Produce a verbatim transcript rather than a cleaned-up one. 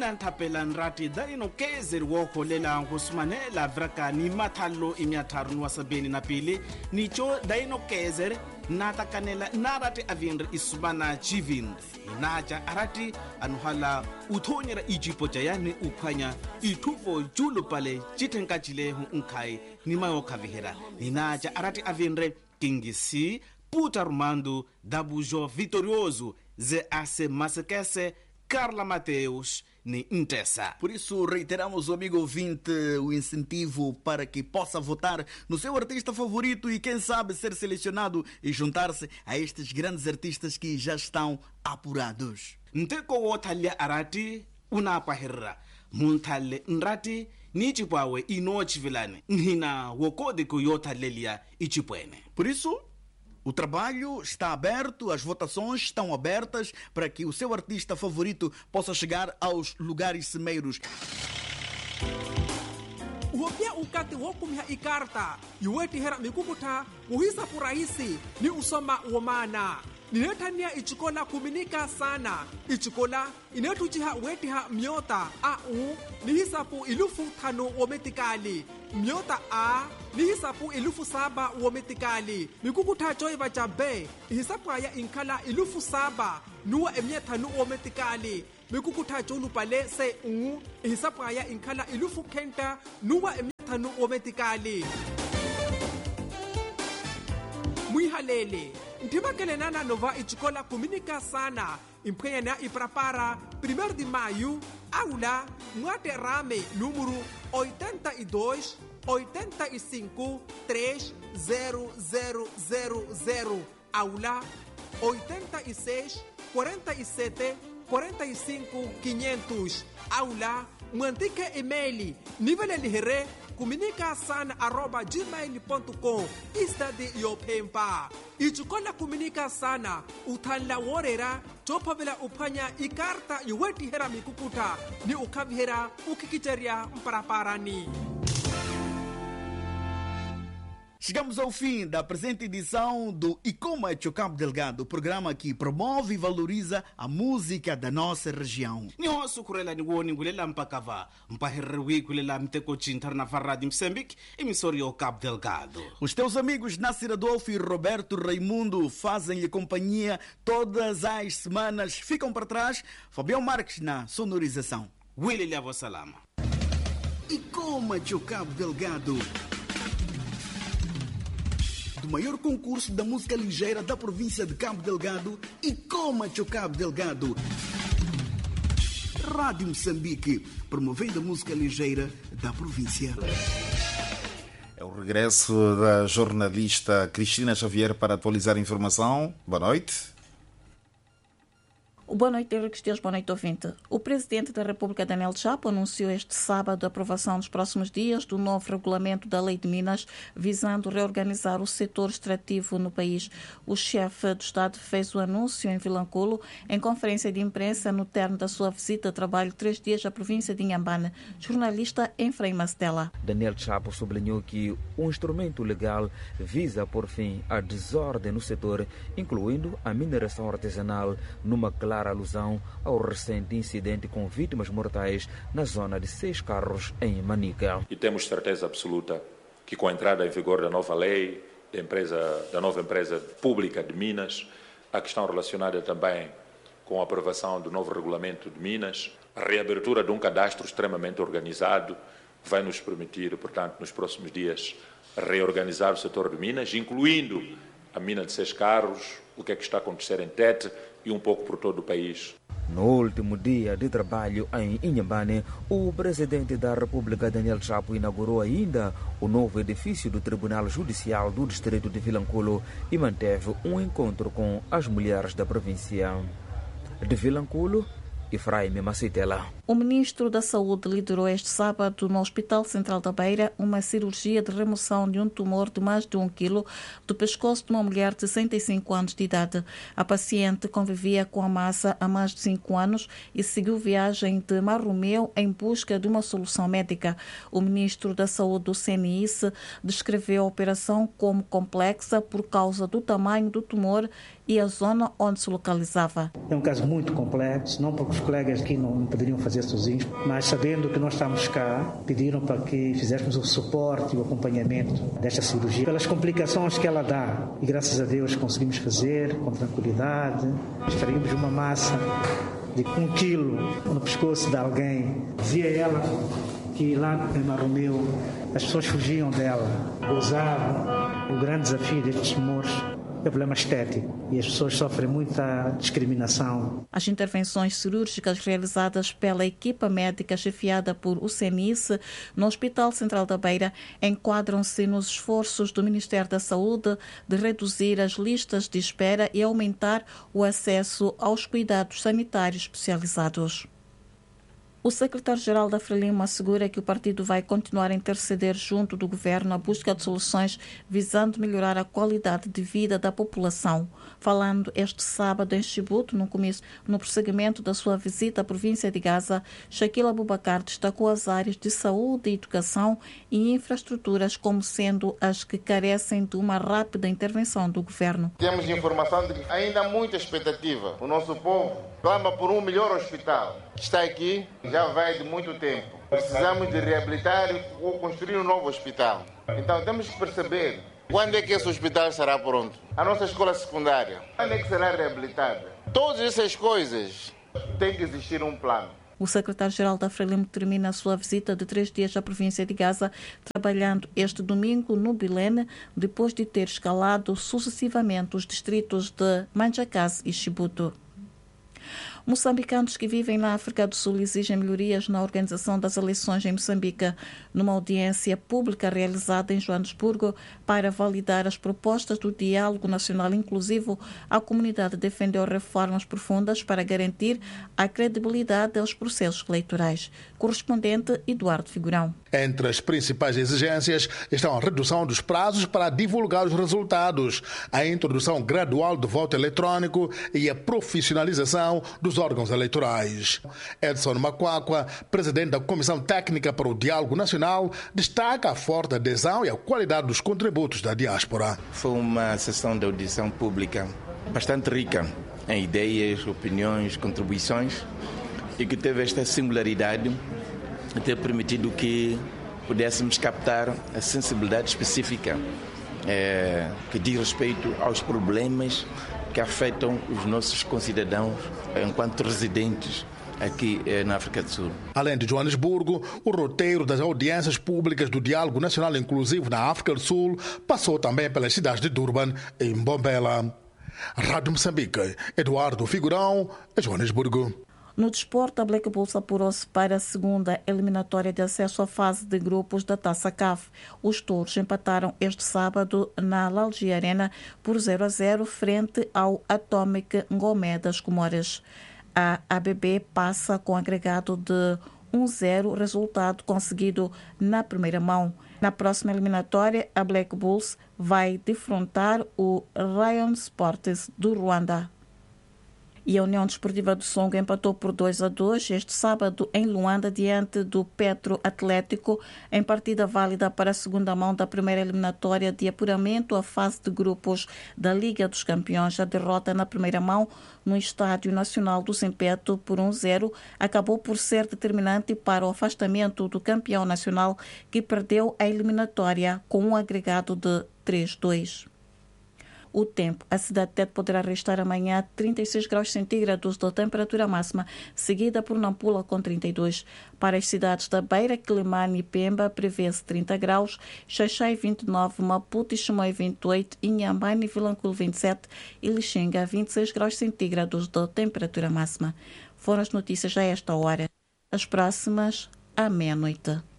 nina ntapela nrati da ino kezer woko lela ngusumane la vraka ni matalo imiatar nuasabeni na pili nicho da ino kezer nata kanela narati avinre isubana chivinde inaja arati anuhala uthonyera ijipo jayani uphanya itufo julu pale chitenka chilehu unkai ni mayoka vihera inaja arati avinre kingisi puta rumando dabujo vitorioso ze ase masekese Carla Mateus nem Intessa. Por isso, reiteramos, o amigo ouvinte, o incentivo para que possa votar no seu artista favorito e, quem sabe, ser selecionado e juntar-se a estes grandes artistas que já estão apurados. Nteko wotalia arati unapahirra muntale nrati nichipwawe inochivilane nhina wokode kuyotalelia ichipwene. Por isso, o trabalho está aberto, as votações estão abertas para que o seu artista favorito possa chegar aos lugares cimeiros. Uopia ukati wokumya ikarta, yuweti hera mikukuta, uhisa purahisi, ni usoma uomana. Ninetania ichikola kuminika sana. Ichikola inetujiha wetiha miota a u nihisapu ilufu tano wometikali. Miota a nihisapu ilufu saba wometikali. Mikukuta joy vaja be ihisapu aya inkala ilufu saba nuwa emye tano wometikali. Mikukuta jolu pale se u ihisapu aya inkala ilufu kenta nuwa emye tano wometikali. Muihalele Ntibakele nana nova ichikola kuminika sana imprenha na iprapara primeiro de maio aula mwate rame número oitenta e dois, oitenta e cinco, três zero zero zero zero aula oitenta e seis, quarenta e sete, quarenta e cinco, quinhentos aula mwantike email nível lihre kuminika sana arroba gmail ponto com istadi yopempa ichikola kuminika sana utanla worera topavela upanya ikarta yuweti hera mikukuta ni ukavihera ukikicheria mparaparani. Chegamos ao fim da presente edição do Icoma Cabo Delgado, programa que promove e valoriza a música da nossa região. Nihosu kurela ni woni ngulela mpakava mpaherwi kulela mteko chintar na Rádio Moçambique, emissora ao Cabo Delgado. Os teus amigos Nasser Adolfo e Roberto Raimundo fazem-lhe companhia todas as semanas. Ficam para trás Fabião Marques na sonorização. Willy Lavo Salama. Icoma Cabo Delgado, do maior concurso da música ligeira da província de Cabo Delgado, Icoma Cabo Delgado. Rádio Moçambique, promovendo a música ligeira da província. É o regresso da jornalista Cristina Xavier para atualizar a informação. Boa noite. Boa noite, Henrique Deus, boa noite, ouvinte. O Presidente da República, Daniel Chapo, anunciou este sábado a aprovação nos próximos dias do novo regulamento da Lei de Minas, visando reorganizar o setor extrativo no país. O chefe do Estado fez o anúncio em Vilanculo, em conferência de imprensa, no termo da sua visita de trabalho três dias à província de Inhambane. Jornalista Efraim Mastela. Daniel Chapo sublinhou que o instrumento legal visa pôr fim à desordem no setor, incluindo a mineração artesanal, numa clara alusão ao recente incidente com vítimas mortais na zona de Seis Carros, em Manica. E temos certeza absoluta que, com a entrada em vigor da nova lei, da, empresa, da nova empresa pública de Minas, a questão relacionada também com a aprovação do novo regulamento de Minas, a reabertura de um cadastro extremamente organizado, vai nos permitir, portanto, nos próximos dias, reorganizar o setor de Minas, incluindo a mina de Seis Carros, o que é que está a acontecer em Tete e um pouco por todo o país. No último dia de trabalho em Inhambane, o Presidente da República, Daniel Chapo, inaugurou ainda o novo edifício do Tribunal Judicial do Distrito de Vilanculo e manteve um encontro com as mulheres da província. De Vilanculo, Efraim Macitela. O Ministro da Saúde liderou este sábado no Hospital Central da Beira uma cirurgia de remoção de um tumor de mais de um quilo do pescoço de uma mulher de sessenta e cinco anos de idade. A paciente convivia com a massa há mais de cinco anos e seguiu viagem de Marromeu em busca de uma solução médica. O Ministro da Saúde do C N I S descreveu a operação como complexa por causa do tamanho do tumor e a zona onde se localizava. É um caso muito complexo, não porque os colegas aqui não, não poderiam fazer sozinhos, mas sabendo que nós estamos cá, pediram para que fizéssemos o suporte e o acompanhamento desta cirurgia, pelas complicações que ela dá. E graças a Deus conseguimos fazer com tranquilidade, extraímos uma massa de um quilo no pescoço de alguém. Via ela que lá em Marromeu as pessoas fugiam dela, gozavam. O grande desafio destes tumores é o problema estético e as pessoas sofrem muita discriminação. As intervenções cirúrgicas realizadas pela equipa médica chefiada por U C N I S no Hospital Central da Beira enquadram-se nos esforços do Ministério da Saúde de reduzir as listas de espera e aumentar o acesso aos cuidados sanitários especializados. O secretário-geral da Frelimo assegura que o partido vai continuar a interceder junto do governo na busca de soluções visando melhorar a qualidade de vida da população. Falando este sábado em Chibuto, no, começo, no prosseguimento da sua visita à província de Gaza, Shaquille Abubakar destacou as áreas de saúde, educação e infraestruturas como sendo as que carecem de uma rápida intervenção do governo. Temos informação de que ainda há muita expectativa. O nosso povo clama por um melhor hospital, que está aqui já vai de muito tempo. Precisamos de reabilitar ou construir um novo hospital. Então temos que perceber quando é que esse hospital estará pronto. A nossa escola secundária, quando é que será reabilitada? Todas essas coisas tem que existir um plano. O secretário-geral da Frelimo termina a sua visita de três dias à província de Gaza, trabalhando este domingo no Bilene, depois de ter escalado sucessivamente os distritos de Manjacás e Chibuto. Moçambicanos que vivem na África do Sul exigem melhorias na organização das eleições em Moçambique. Numa audiência pública realizada em Joanesburgo para validar as propostas do Diálogo Nacional Inclusivo, a comunidade defendeu reformas profundas para garantir a credibilidade aos processos eleitorais. Correspondente Eduardo Figurão. Entre as principais exigências estão a redução dos prazos para divulgar os resultados, a introdução gradual do voto eletrônico e a profissionalização dos órgãos eleitorais. Edson Macuacua, presidente da Comissão Técnica para o Diálogo Nacional, destaca a forte adesão e a qualidade dos contributos da diáspora. Foi uma sessão de audição pública bastante rica em ideias, opiniões, contribuições e que teve esta singularidade de ter permitido que pudéssemos captar a sensibilidade específica é, que diz respeito aos problemas que afetam os nossos concidadãos enquanto residentes aqui eh, na África do Sul. Além de Joanesburgo, o roteiro das audiências públicas do Diálogo Nacional Inclusivo na África do Sul passou também pelas cidades de Durban e Mbombela. Rádio Moçambique, Eduardo Figurão, Joanesburgo. No desporto, a Black Bulls apurou-se para a segunda eliminatória de acesso à fase de grupos da Taça C A F. Os touros empataram este sábado na Lalji Arena por zero a zero frente ao Atomic Ngomé das Comores. A A B B passa com agregado de um a zero, resultado conseguido na primeira mão. Na próxima eliminatória, a Black Bulls vai defrontar o Rayon Sports do Ruanda. E a União Desportiva do Songo empatou por dois a dois este sábado em Luanda diante do Petro Atlético em partida válida para a segunda mão da primeira eliminatória de apuramento à fase de grupos da Liga dos Campeões. A derrota na primeira mão no Estádio Nacional do Sempeto por um a zero acabou por ser determinante para o afastamento do campeão nacional, que perdeu a eliminatória com um agregado de três a dois. O tempo. A cidade de Tete poderá registrar amanhã trinta e seis graus centígrados de temperatura máxima, seguida por Nampula com trinta e dois. Para as cidades da Beira, Quelimane e Pemba prevê-se trinta graus, Xaixai vinte e nove, Maputo e Chimoio vinte e oito, Inhambane e Vilanculo vinte e sete e Lixinga vinte e seis graus centígrados de temperatura máxima. Foram as notícias a esta hora. As próximas à meia-noite.